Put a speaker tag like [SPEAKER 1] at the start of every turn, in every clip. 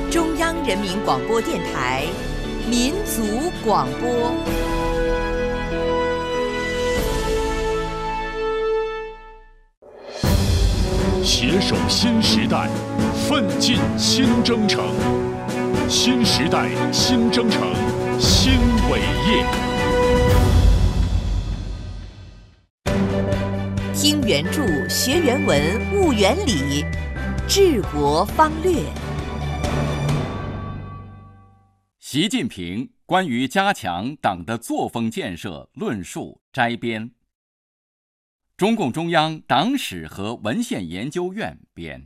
[SPEAKER 1] 中央人民广播电台民族广播。
[SPEAKER 2] 携手新时代，奋进新征程。新时代新征程，新伟业。
[SPEAKER 1] 听原著，学原文，悟原理，治国方略。
[SPEAKER 3] 习近平关于加强党的作风建设论述摘编。中共中央党史和文献研究院编。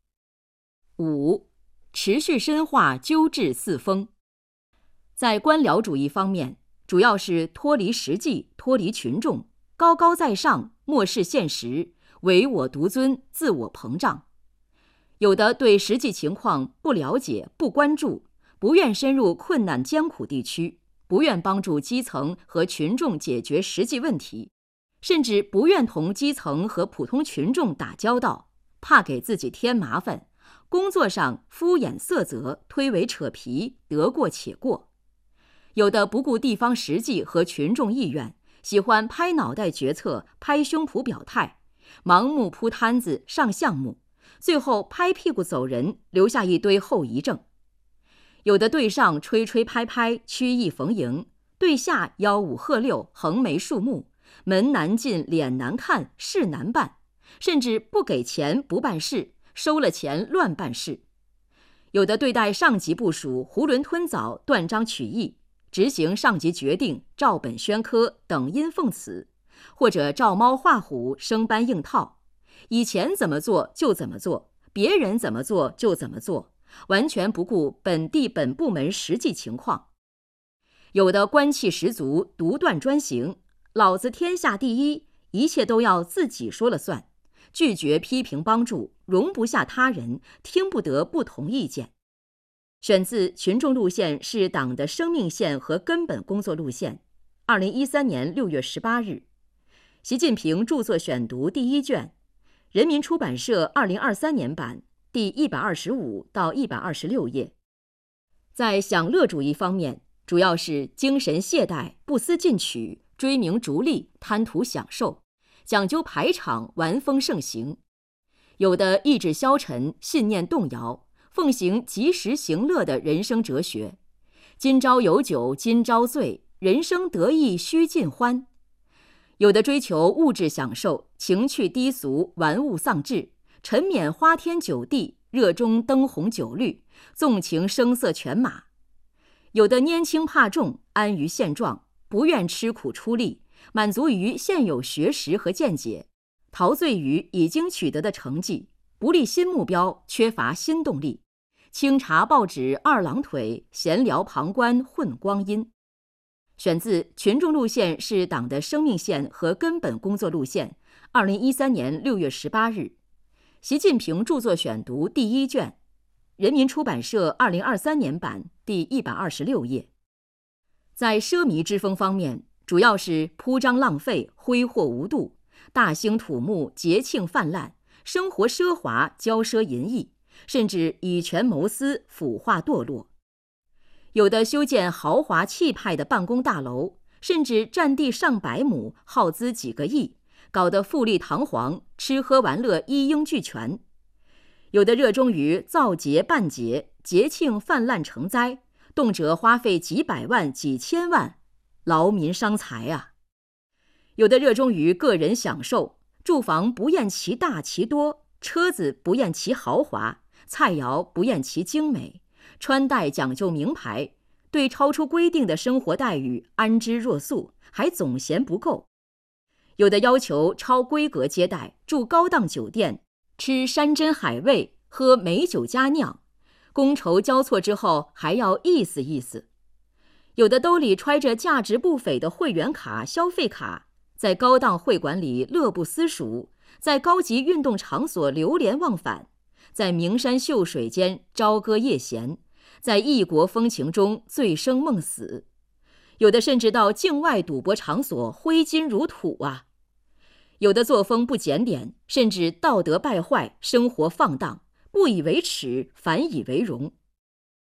[SPEAKER 4] 5. 持续深化纠治四风。在官僚主义方面，主要是脱离实际、脱离群众，高高在上，漠视现实，唯我独尊，自我膨胀。有的对实际情况不了解、不关注，不愿深入困难艰苦地区，不愿帮助基层和群众解决实际问题，甚至不愿同基层和普通群众打交道，怕给自己添麻烦，工作上敷衍塞责，推诿扯皮，得过且过。有的不顾地方实际和群众意愿，喜欢拍脑袋决策，拍胸脯表态，盲目铺摊子上项目，最后拍屁股走人，留下一堆后遗症。有的对上吹吹拍拍，曲意逢迎，对下吆五喝六，横眉竖目，门难进，脸难看，事难办，甚至不给钱不办事，收了钱乱办事。有的对待上级部署囫囵吞枣，断章取义，执行上级决定，照本宣科，等阴奉旨，或者照猫画虎，生搬硬套，以前怎么做就怎么做，别人怎么做就怎么做，完全不顾本地本部门实际情况。有的官气十足，独断专行，老子天下第一，一切都要自己说了算，拒绝批评帮助，容不下他人，听不得不同意见。选自群众路线是党的生命线和根本工作路线，2013年6月18日，习近平著作选读第1卷，人民出版社2023年版第125到126页。在享乐主义方面，主要是精神懈怠，不思进取，追名逐利，贪图享受，讲究排场，玩风盛行。有的意志消沉，信念动摇，奉行及时行乐的人生哲学，今朝有酒今朝醉，人生得意须尽欢。有的追求物质享受，情趣低俗，玩物丧志，沉湎花天酒地，热衷灯红酒绿，纵情声色犬马。有的拈轻怕重，安于现状，不愿吃苦出力，满足于现有学识和见解，陶醉于已经取得的成绩，不立新目标，缺乏新动力，清茶报纸二郎腿，闲聊旁观混光阴。选自群众路线是党的生命线和根本工作路线，2013年6月18日，习近平著作选读第1卷，人民出版社2023年版第126页。在奢靡之风方面，主要是铺张浪费，挥霍无度，大兴土木，节庆泛滥，生活奢华，骄奢淫逸，甚至以权谋私，腐化堕落。有的修建豪华气派的办公大楼，甚至占地上百亩，耗资几个亿，搞得富丽堂皇，吃喝玩乐一应俱全。有的热衷于造节办节，节庆泛滥成灾，动辄花费几百万几千万，劳民伤财啊。有的热衷于个人享受，住房不厌其大其多，车子不厌其豪华，菜肴不厌其精美，穿戴讲究名牌，对超出规定的生活待遇安之若素，还总嫌不够。有的要求超规格接待，住高档酒店，吃山珍海味，喝美酒佳酿，觥筹交错之后还要意思意思。有的兜里揣着价值不菲的会员卡、消费卡，在高档会馆里乐不思蜀，在高级运动场所流连忘返，在名山秀水间朝歌夜闲，在异国风情中醉生梦死。有的甚至到境外赌博场所挥金如土啊。有的作风不检点，甚至道德败坏，生活放荡，不以为耻，反以为荣。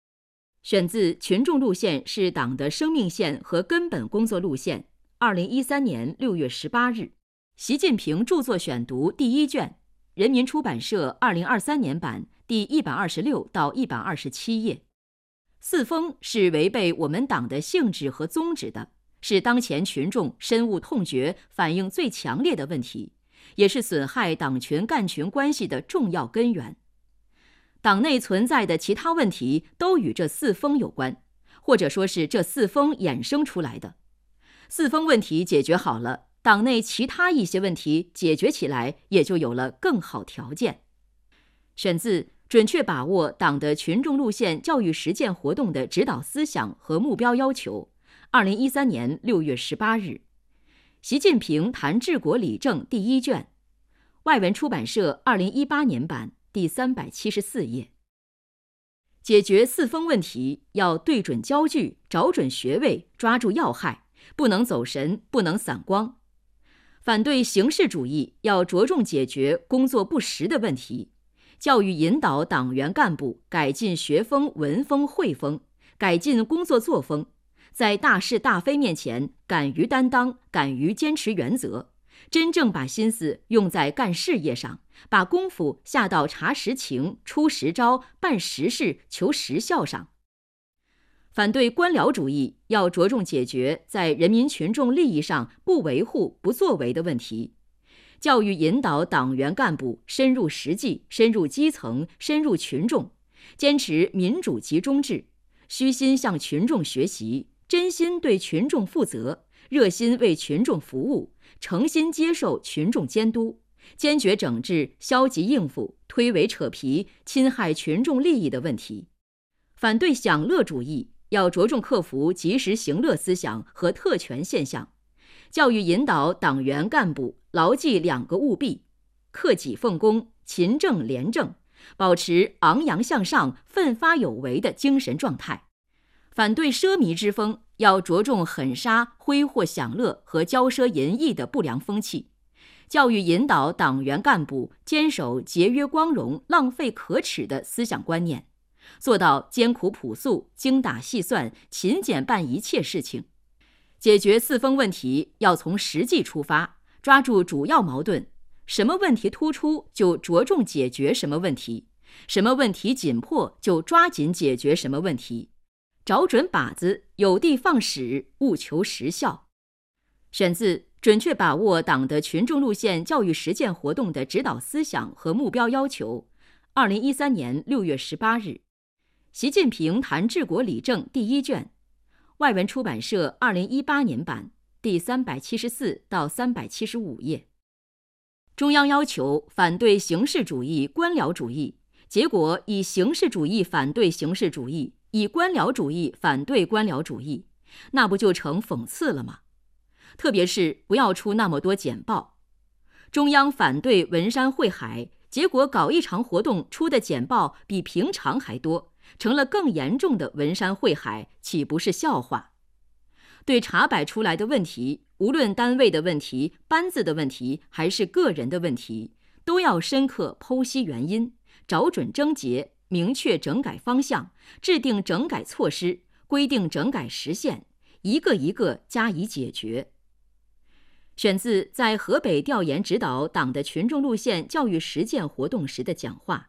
[SPEAKER 4] 选自《群众路线是党的生命线和根本工作路线》，2013年6月18日，习近平著作选读第1卷，人民出版社2023年版第126到127页。四风是违背我们党的性质和宗旨的，是当前群众深恶痛绝、反应最强烈的问题，也是损害党群干群关系的重要根源。党内存在的其他问题都与这四风有关，或者说是这四风衍生出来的。四风问题解决好了，党内其他一些问题解决起来也就有了更好条件。选自《准确把握党的群众路线教育实践活动的指导思想和目标要求》，2013年6月18日，习近平谈治国理政第1卷，外文出版社2018年版第374页。解决四风问题要对准焦距，找准穴位，抓住要害，不能走神，不能散光。反对形式主义要着重解决工作不实的问题，教育引导党员干部改进学风、文风、会风，改进工作作风，在大是大非面前敢于担当，敢于坚持原则，真正把心思用在干事业上，把功夫下到查实情、出实招、办实事、求实效上。反对官僚主义要着重解决在人民群众利益上不维护、不作为的问题，教育引导党员干部深入实际、深入基层、深入群众，坚持民主集中制，虚心向群众学习，真心对群众负责，热心为群众服务，诚心接受群众监督，坚决整治消极应付、推诿扯皮、侵害群众利益的问题。反对享乐主义要着重克服及时行乐思想和特权现象，教育引导党员干部牢记2个务必：克己奉公、勤政廉政，保持昂扬向上、奋发有为的精神状态。反对奢靡之风，要着重狠杀挥霍享乐和骄奢淫逸的不良风气，教育引导党员干部坚守节约光荣、浪费可耻的思想观念，做到艰苦朴素、精打细算、勤俭办一切事情。解决四风问题要从实际出发，抓住主要矛盾，什么问题突出就着重解决什么问题，什么问题紧迫就抓紧解决什么问题，找准靶子，有的放矢，务求实效。选自《准确把握党的群众路线教育实践活动的指导思想和目标要求》，2013年6月18日，习近平谈治国理政第1卷，外文出版社2018年版第374到375页。中央要求反对形式主义、官僚主义，结果以形式主义反对形式主义，以官僚主义反对官僚主义，那不就成讽刺了吗？特别是不要出那么多简报。中央反对文山会海，结果搞一场活动出的简报比平常还多，成了更严重的文山会海，岂不是笑话？对查摆出来的问题，无论单位的问题、班子的问题，还是个人的问题，都要深刻剖析原因，找准症结，明确整改方向，制定整改措施，规定整改时限，一个一个加以解决。选自在河北调研指导党的群众路线教育实践活动时的讲话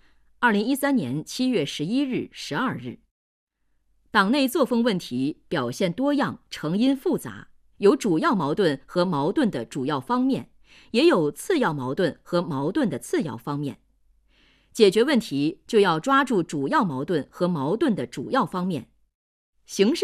[SPEAKER 4] ，2013年7月11日、12日。党内作风问题表现多样，成因复杂，有主要矛盾和矛盾的主要方面，也有次要矛盾和矛盾的次要方面。解决问题就要抓住主要矛盾和矛盾的主要方面。形式